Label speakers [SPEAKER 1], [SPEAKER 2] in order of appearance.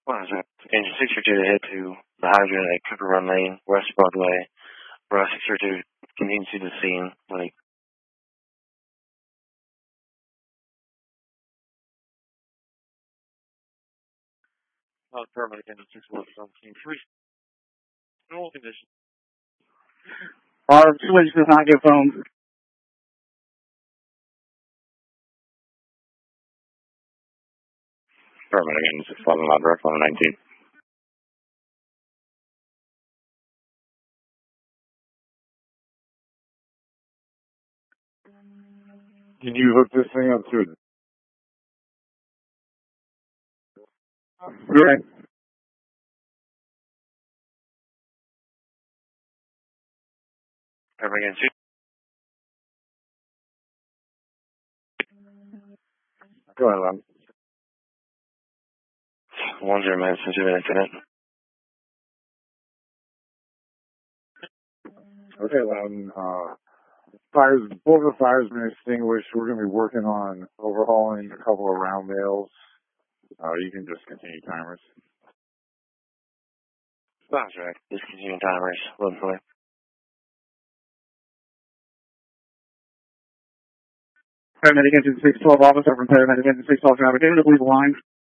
[SPEAKER 1] Well, so engine 632 to head to the hydrant at Cooper Run Lane, West Broadway. Route 632 continues to the scene. Like, paramedic engine 617. Normal condition.
[SPEAKER 2] Our switch does not get phone.
[SPEAKER 1] Paramedic engine 611, loud direct 1119.
[SPEAKER 3] Can you hook this thing up to it?
[SPEAKER 2] Right.
[SPEAKER 1] Paramedic engine 6.
[SPEAKER 3] Go ahead, Lon.
[SPEAKER 1] 10 minutes since you've been incident.
[SPEAKER 3] Okay, Loudon. Both of the fires have been extinguished. We're going to be working on overhauling a couple of round bales. You can just continue timers.
[SPEAKER 1] That's right. Discontinuing timers. 1120.
[SPEAKER 2] Paramedic engine 612 officer from Paramedic engine 612 traffic. Able to leave the line.